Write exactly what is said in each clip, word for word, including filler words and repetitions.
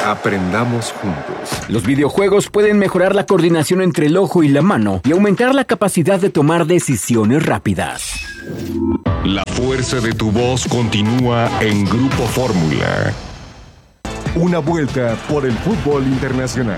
Aprendamos juntos. Los videojuegos pueden mejorar la coordinación entre el ojo y la mano y aumentar la capacidad de tomar decisiones rápidas. La fuerza de tu voz continúa en Grupo Fórmula. Una vuelta por el fútbol internacional.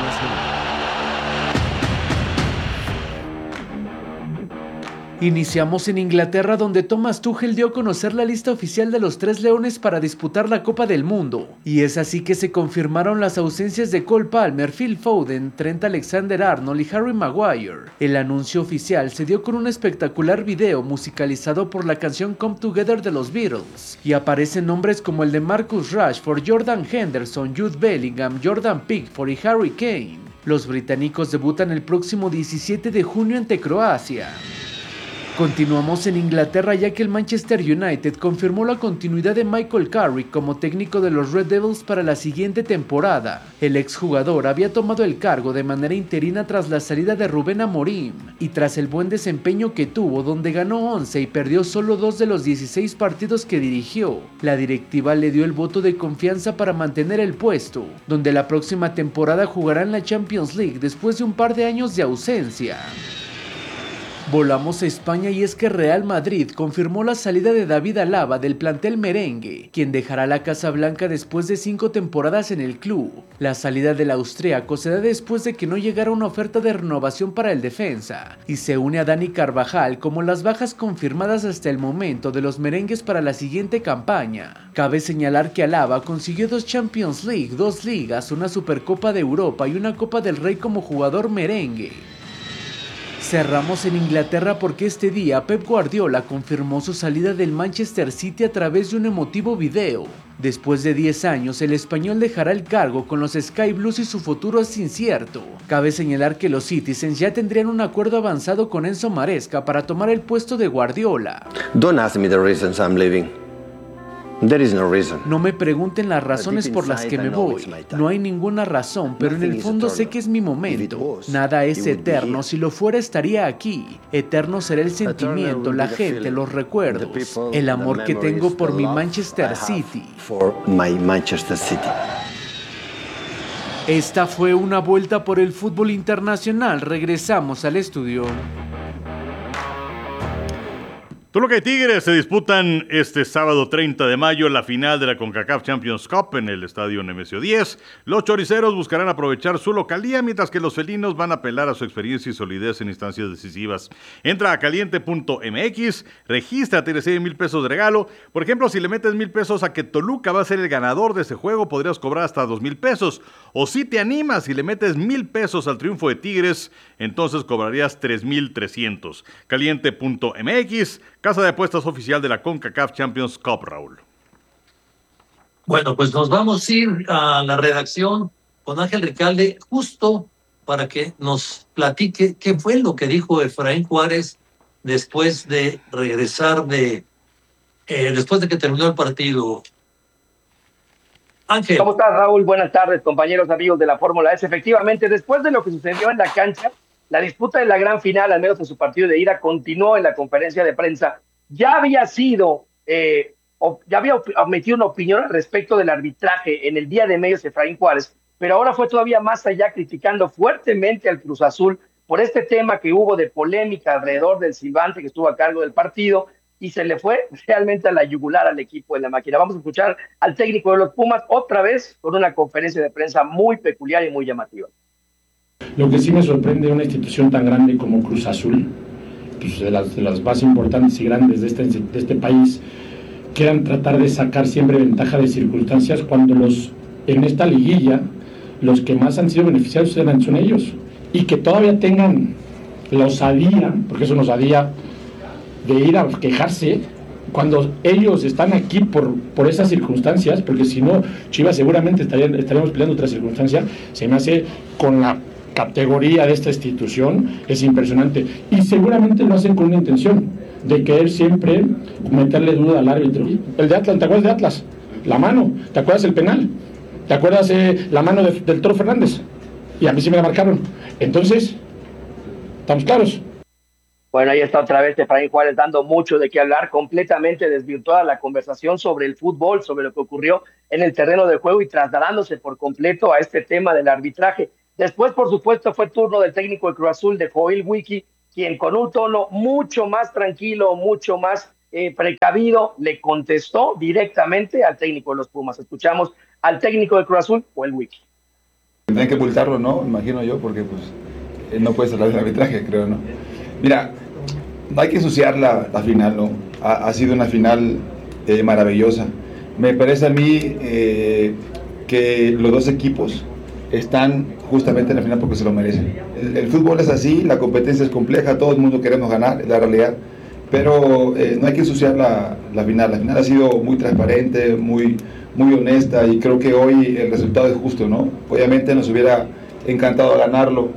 Iniciamos en Inglaterra, donde Thomas Tuchel dio a conocer la lista oficial de los tres leones para disputar la Copa del Mundo. Y es así que se confirmaron las ausencias de Cole Palmer, Phil Foden, Trent Alexander-Arnold y Harry Maguire. El anuncio oficial se dio con un espectacular video musicalizado por la canción Come Together de los Beatles. Y aparecen nombres como el de Marcus Rashford, Jordan Henderson, Jude Bellingham, Jordan Pickford y Harry Kane. Los británicos debutan el próximo diecisiete de junio ante Croacia. Continuamos en Inglaterra, ya que el Manchester United confirmó la continuidad de Michael Carrick como técnico de los Red Devils para la siguiente temporada. El exjugador había tomado el cargo de manera interina tras la salida de Rubén Amorim y tras el buen desempeño que tuvo, donde ganó once y perdió solo dos de los dieciséis partidos que dirigió. La directiva le dio el voto de confianza para mantener el puesto, donde la próxima temporada jugará en la Champions League después de un par de años de ausencia. Volamos a España, y es que Real Madrid confirmó la salida de David Alaba del plantel merengue, quien dejará la Casa Blanca después de cinco temporadas en el club. La salida del austríaco se da después de que no llegara una oferta de renovación para el defensa, y se une a Dani Carvajal como las bajas confirmadas hasta el momento de los merengues para la siguiente campaña. Cabe señalar que Alaba consiguió dos Champions League, dos ligas, una Supercopa de Europa y una Copa del Rey como jugador merengue. Cerramos en Inglaterra, porque este día Pep Guardiola confirmó su salida del Manchester City a través de un emotivo video. Después de diez años, el español dejará el cargo con los Sky Blues y su futuro es incierto. Cabe señalar que los Citizens ya tendrían un acuerdo avanzado con Enzo Maresca para tomar el puesto de Guardiola. Don't ask me the reasons I'm leaving. There is no reason. No me pregunten las razones por las que me voy. No hay ninguna razón, pero en el fondo sé que es mi momento. Nada es eterno. Si lo fuera, estaría aquí. Eterno será el sentimiento, la gente, los recuerdos, el amor que tengo por mi Manchester City. Esta fue una vuelta por el fútbol internacional. Regresamos al estudio. Toluca y Tigres se disputan este sábado treinta de mayo la final de la CONCACAF Champions Cup en el estadio Nemesio diez. Los choriceros buscarán aprovechar su localía, mientras que los felinos van a apelar a su experiencia y solidez en instancias decisivas. Entra a caliente punto m x, regístrate y recibe mil pesos de regalo. Por ejemplo, si le metes mil pesos a que Toluca va a ser el ganador de ese juego, podrías cobrar hasta dos mil pesos. O si te animas y le metes mil pesos al triunfo de Tigres, entonces cobrarías tres mil trescientos. caliente punto m x, casa de apuestas oficial de la CONCACAF Champions Cup, Raúl. Bueno, pues nos vamos a ir a la redacción con Ángel Recalde, justo para que nos platique qué fue lo que dijo Efraín Juárez después de regresar de, eh, después de que terminó el partido. Ángel. ¿Cómo estás, Raúl? Buenas tardes, compañeros, amigos de la Fórmula S. Efectivamente, después de lo que sucedió en la cancha, la disputa de la gran final, al menos en su partido de ida, continuó en la conferencia de prensa. Ya había sido, eh, ya había emitido una opinión al respecto del arbitraje en el Día de Medios Efraín Juárez, pero ahora fue todavía más allá, criticando fuertemente al Cruz Azul por este tema que hubo de polémica alrededor del silbante que estuvo a cargo del partido, y se le fue realmente a la yugular al equipo de la máquina. Vamos a escuchar al técnico de los Pumas otra vez con una conferencia de prensa muy peculiar y muy llamativa. Lo que sí me sorprende de una institución tan grande como Cruz Azul, pues de, las, de las más importantes y grandes de este, de este país, quieran tratar de sacar siempre ventaja de circunstancias cuando los en esta liguilla los que más han sido beneficiados eran, son ellos, y que todavía tengan la osadía, porque es una osadía, de ir a quejarse cuando ellos están aquí por, por esas circunstancias, porque si no, Chivas seguramente estarían, estaríamos peleando otra circunstancia. Se me hace, con la categoría de esta institución, es impresionante, y seguramente lo hacen con una intención de querer siempre meterle duda al árbitro. El de Atlas, ¿te acuerdas de Atlas? La mano, ¿te acuerdas el penal? ¿Te acuerdas eh, la mano de, del Toro Fernández? Y a mí sí me la marcaron. Entonces, ¿estamos claros? Bueno, ahí está otra vez Efraín Juárez dando mucho de qué hablar, completamente desvirtuada la conversación sobre el fútbol, sobre lo que ocurrió en el terreno de juego y trasladándose por completo a este tema del arbitraje. Después, por supuesto, fue turno del técnico de Cruz Azul, de Joel Wiki, quien con un tono mucho más tranquilo, mucho más eh, precavido, le contestó directamente al técnico de los Pumas. Escuchamos al técnico de Cruz Azul, Joel Wiki. Tendrían que multarlo, ¿no? Imagino yo, porque pues él no puede hablar del arbitraje, creo, ¿no? Mira, no hay que ensuciar la, la final, ¿no? Ha, ha sido una final eh, maravillosa. Me parece a mí eh, que los dos equipos están justamente en la final porque se lo merecen. El, el fútbol es así, la competencia es compleja, todo el mundo queremos ganar, es la realidad, pero eh, no hay que ensuciar la, la final. La final ha sido muy transparente, muy, muy honesta y creo que hoy el resultado es justo, ¿no? Obviamente nos hubiera encantado ganarlo.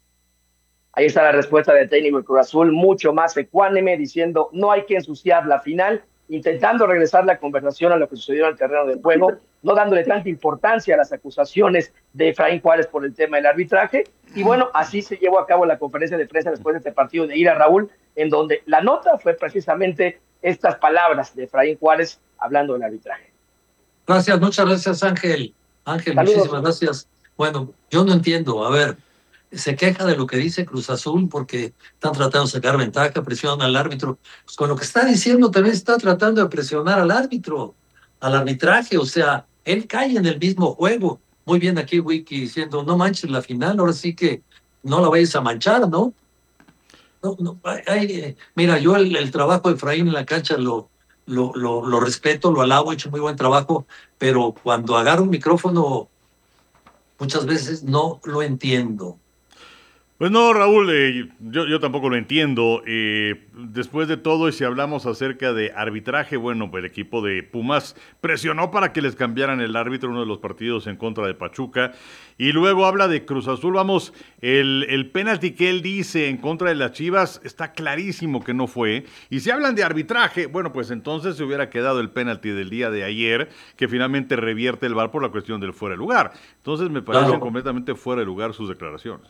Ahí está la respuesta del técnico de Cruz Azul, mucho más ecuánime, diciendo no hay que ensuciar la final, intentando regresar la conversación a lo que sucedió en el terreno del juego, no dándole tanta importancia a las acusaciones de Efraín Juárez por el tema del arbitraje. Y bueno, así se llevó a cabo la conferencia de prensa después de este partido de Ira, Raúl, en donde la nota fue precisamente estas palabras de Efraín Juárez hablando del arbitraje. Gracias, muchas gracias, Ángel. Ángel, Saludos. Muchísimas gracias. Bueno, yo no entiendo, a ver, se queja de lo que dice Cruz Azul porque están tratando de sacar ventaja, presionan al árbitro. Pues con lo que está diciendo también está tratando de presionar al árbitro, al arbitraje, o sea, él cae en el mismo juego. Muy bien aquí Wiki diciendo, no manches la final, ahora sí que no la vayas a manchar, ¿no? No, no, hay, mira, yo el, el trabajo de Efraín en la cancha lo, lo, lo, lo respeto, lo alabo, he hecho muy buen trabajo, pero cuando agarro un micrófono muchas veces no lo entiendo. Pues no, Raúl, eh, yo, yo tampoco lo entiendo. Eh, después de todo, y si hablamos acerca de arbitraje, bueno, pues el equipo de Pumas presionó para que les cambiaran el árbitro uno de los partidos en contra de Pachuca. Y luego habla de Cruz Azul. Vamos, el, el penalti que él dice en contra de las Chivas está clarísimo que no fue. Y si hablan de arbitraje, bueno, pues entonces se hubiera quedado el penalti del día de ayer, que finalmente revierte el V A R por la cuestión del fuera de lugar. Entonces me parecen claro. completamente fuera de lugar sus declaraciones.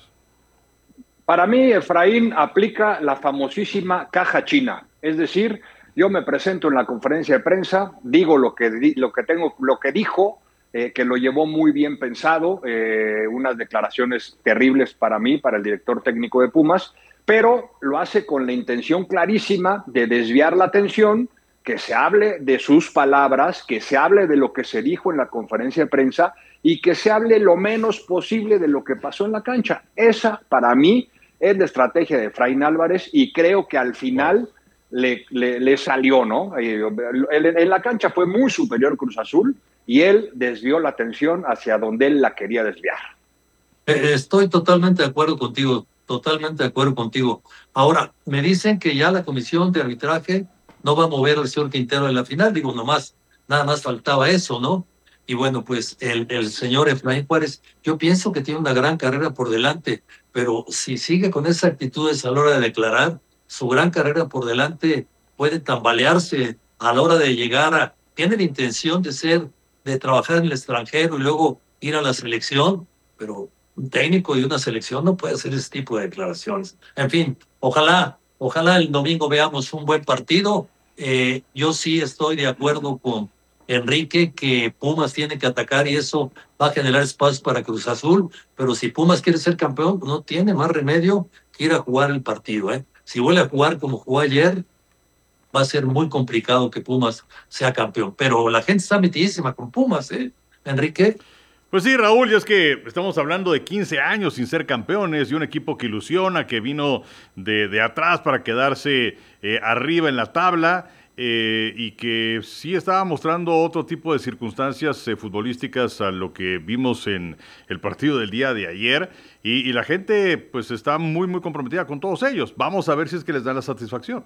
Para mí, Efraín aplica la famosísima caja china. Es decir, yo me presento en la conferencia de prensa, digo lo que, di, lo que, tengo, lo que dijo, eh, que lo llevó muy bien pensado, eh, unas declaraciones terribles para mí, para el director técnico de Pumas, pero lo hace con la intención clarísima de desviar la atención, que se hable de sus palabras, que se hable de lo que se dijo en la conferencia de prensa y que se hable lo menos posible de lo que pasó en la cancha. Esa, para mí, es la estrategia de Efraín Álvarez y creo que al final le, le, le salió, ¿no? En la cancha fue muy superior Cruz Azul y él desvió la atención hacia donde él la quería desviar. Estoy totalmente de acuerdo contigo, totalmente de acuerdo contigo. Ahora, me dicen que ya la comisión de arbitraje no va a mover al señor Quintero en la final, digo, nomás, nada más faltaba eso, ¿no? Y bueno, pues el, el señor Efraín Juárez, yo pienso que tiene una gran carrera por delante, pero si sigue con esas actitudes a la hora de declarar, su gran carrera por delante puede tambalearse a la hora de llegar a... Tiene la intención de ser, de trabajar en el extranjero y luego ir a la selección, pero un técnico de una selección no puede hacer ese tipo de declaraciones. En fin, ojalá, ojalá el domingo veamos un buen partido. Eh, yo sí estoy de acuerdo con Enrique que Pumas tiene que atacar y eso va a generar espacios para Cruz Azul, pero si Pumas quiere ser campeón, no tiene más remedio que ir a jugar el partido, ¿eh? Si vuelve a jugar como jugó ayer, va a ser muy complicado que Pumas sea campeón, pero la gente está metidísima con Pumas, ¿eh, Enrique? Pues sí, Raúl, y es que estamos hablando de quince años sin ser campeones y un equipo que ilusiona, que vino de, de atrás para quedarse eh, arriba en la tabla. Eh, y que sí estaba mostrando otro tipo de circunstancias eh, futbolísticas a lo que vimos en el partido del día de ayer y, y la gente pues está muy muy comprometida con todos ellos. Vamos a ver si es que les da la satisfacción.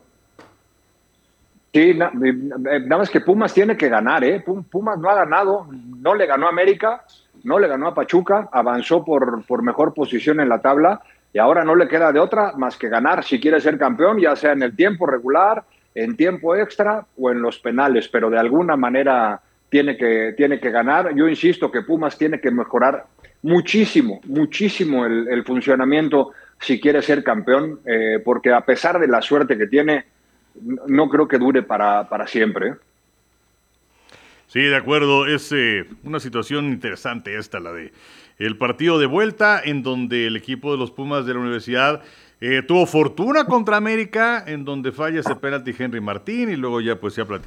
Sí, na, nada más que Pumas tiene que ganar, ¿eh? Pumas no ha ganado, no le ganó a América, no le ganó a Pachuca, avanzó por, por mejor posición en la tabla y ahora no le queda de otra más que ganar si quiere ser campeón, ya sea en el tiempo regular, en tiempo extra o en los penales, pero de alguna manera tiene que, tiene que ganar. Yo insisto que Pumas tiene que mejorar muchísimo, muchísimo el, el funcionamiento si quiere ser campeón, eh, porque a pesar de la suerte que tiene, no creo que dure para, para siempre. ¿eh? Sí, de acuerdo. Es eh, una situación interesante esta, la de el partido de vuelta, en donde el equipo de los Pumas de la Universidad eh, tuvo fortuna contra América, en donde falla ese penalti Henry Martín, y luego ya pues se ha platicado